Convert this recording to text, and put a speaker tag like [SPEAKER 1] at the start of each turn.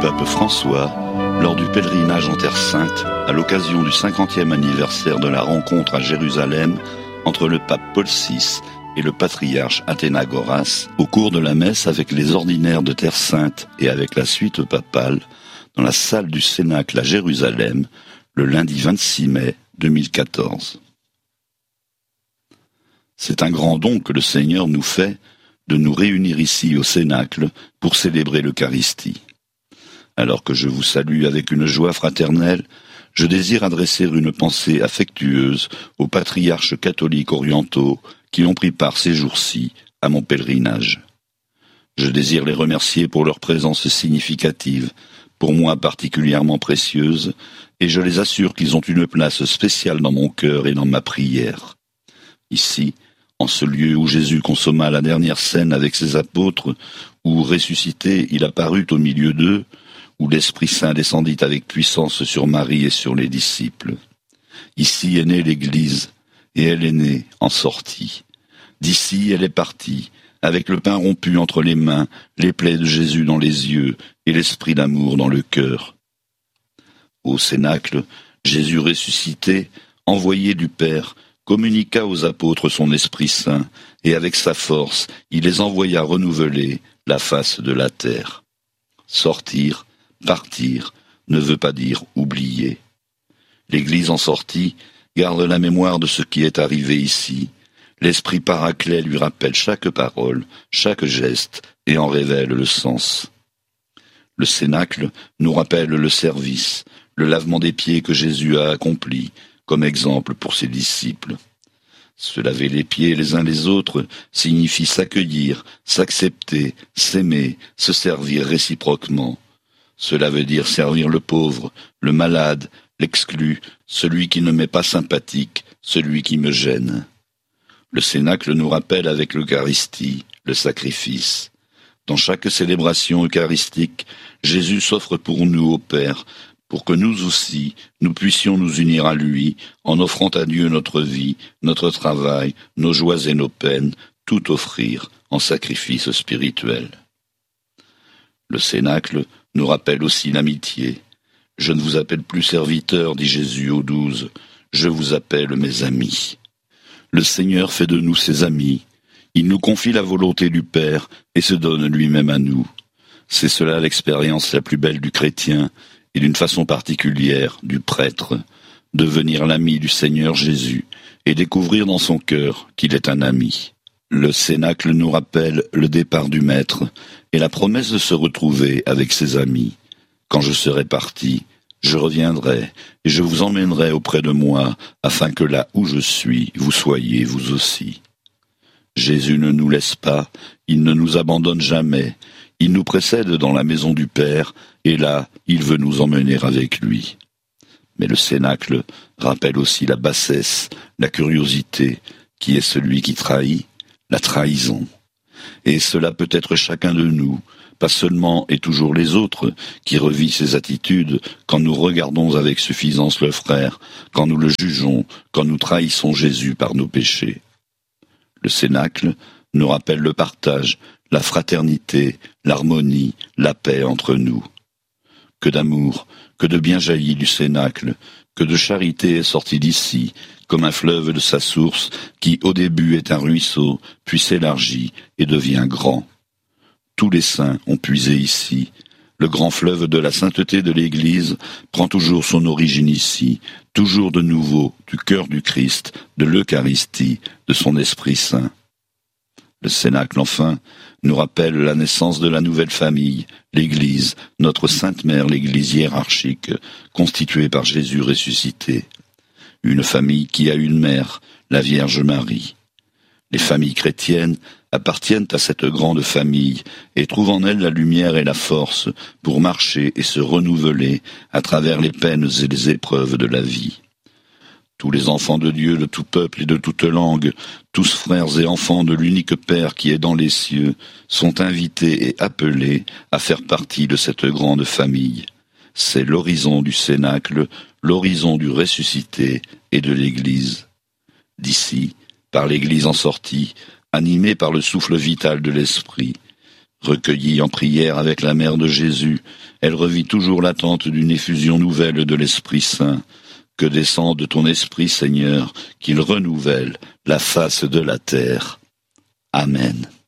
[SPEAKER 1] pape François lors du pèlerinage en Terre Sainte à l'occasion du 50e anniversaire de la rencontre à Jérusalem entre le pape Paul VI et le patriarche Athénagoras au cours de la messe avec les ordinaires de Terre Sainte et avec la suite papale dans la salle du Cénacle à Jérusalem le lundi 26 mai 2014. C'est un grand don que le Seigneur nous fait de nous réunir ici au Cénacle pour célébrer l'Eucharistie. Alors que je vous salue avec une joie fraternelle, je désire adresser une pensée affectueuse aux patriarches catholiques orientaux qui ont pris part ces jours-ci à mon pèlerinage. Je désire les remercier pour leur présence significative, pour moi particulièrement précieuse, et je les assure qu'ils ont une place spéciale dans mon cœur et dans ma prière. Ici, en ce lieu où Jésus consomma la dernière scène avec ses apôtres, où ressuscité il apparut au milieu d'eux, où l'Esprit Saint descendit avec puissance sur Marie et sur les disciples. Ici est née l'Église, et elle est née en sortie. D'ici elle est partie, avec le pain rompu entre les mains, les plaies de Jésus dans les yeux, et l'esprit d'amour dans le cœur. Au Cénacle, Jésus ressuscité, envoyé du Père, communiqua aux apôtres son Esprit Saint, et avec sa force, il les envoya renouveler la face de la terre. Sortir, partir, ne veut pas dire oublier. L'Église en sortie garde la mémoire de ce qui est arrivé ici. L'Esprit Paraclet lui rappelle chaque parole, chaque geste, et en révèle le sens. Le Cénacle nous rappelle le service, le lavement des pieds que Jésus a accompli, comme exemple pour ses disciples. Se laver les pieds les uns les autres signifie s'accueillir, s'accepter, s'aimer, se servir réciproquement. Cela veut dire servir le pauvre, le malade, l'exclu, celui qui ne m'est pas sympathique, celui qui me gêne. Le Cénacle nous rappelle avec l'Eucharistie, le sacrifice. Dans chaque célébration eucharistique, Jésus s'offre pour nous au Père, pour que nous aussi, nous puissions nous unir à lui, en offrant à Dieu notre vie, notre travail, nos joies et nos peines, tout offrir en sacrifice spirituel. Le Cénacle nous rappelle aussi l'amitié. Je ne vous appelle plus serviteurs, dit Jésus aux 12, je vous appelle mes amis. Le Seigneur fait de nous ses amis. Il nous confie la volonté du Père et se donne lui-même à nous. C'est cela l'expérience la plus belle du chrétien et d'une façon particulière du prêtre, devenir l'ami du Seigneur Jésus et découvrir dans son cœur qu'il est un ami. Le Cénacle nous rappelle le départ du Maître et la promesse de se retrouver avec ses amis. Quand je serai parti, je reviendrai et je vous emmènerai auprès de moi afin que là où je suis, vous soyez vous aussi. Jésus ne nous laisse pas, il ne nous abandonne jamais, il nous précède dans la maison du Père et là, il veut nous emmener avec lui. Mais le Cénacle rappelle aussi la bassesse, la curiosité, qui est celui qui trahit, la trahison. Et cela peut être chacun de nous, pas seulement et toujours les autres, qui revit ces attitudes quand nous regardons avec suffisance le frère, quand nous le jugeons, quand nous trahissons Jésus par nos péchés. Le Cénacle nous rappelle le partage, la fraternité, l'harmonie, la paix entre nous. Que d'amour, que de bien jaillit du Cénacle, que de charité est sorti d'ici, comme un fleuve de sa source, qui au début est un ruisseau, puis s'élargit et devient grand. Tous les saints ont puisé ici. Le grand fleuve de la sainteté de l'Église prend toujours son origine ici, toujours de nouveau du cœur du Christ, de l'Eucharistie, de son Esprit Saint. Le Cénacle, enfin, nous rappelle la naissance de la nouvelle famille, l'Église, notre Sainte Mère, l'Église hiérarchique, constituée par Jésus ressuscité. Une famille qui a une mère, la Vierge Marie. Les familles chrétiennes appartiennent à cette grande famille et trouvent en elle la lumière et la force pour marcher et se renouveler à travers les peines et les épreuves de la vie. Tous les enfants de Dieu de tout peuple et de toute langue, tous frères et enfants de l'unique Père qui est dans les cieux, sont invités et appelés à faire partie de cette grande famille. C'est l'horizon du Cénacle, l'horizon du ressuscité et de l'Église. D'ici, par l'Église en sortie, animée par le souffle vital de l'Esprit, recueillie en prière avec la mère de Jésus, Elle revit toujours l'attente d'une effusion nouvelle de l'Esprit Saint. Que descende ton Esprit, Seigneur, qu'il renouvelle la face de la terre. Amen.